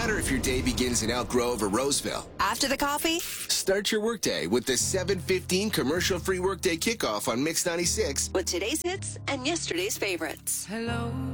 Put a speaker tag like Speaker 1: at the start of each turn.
Speaker 1: matter if your day begins in Elk Grove or Roseville.
Speaker 2: After the coffee,
Speaker 1: Start your workday with the 7:15 commercial-free workday kickoff on Mix 96.
Speaker 2: with today's hits and yesterday's favorites.
Speaker 3: Hello.